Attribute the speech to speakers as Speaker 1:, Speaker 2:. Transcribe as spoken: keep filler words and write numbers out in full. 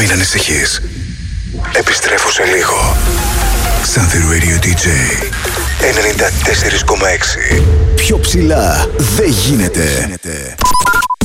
Speaker 1: Μην ανησυχείς. Επιστρέφω σε λίγο. Σάνθηρου Radio ντι τζέι ενενήντα τέσσερα κόμμα έξι. Πιο ψηλά δεν γίνεται.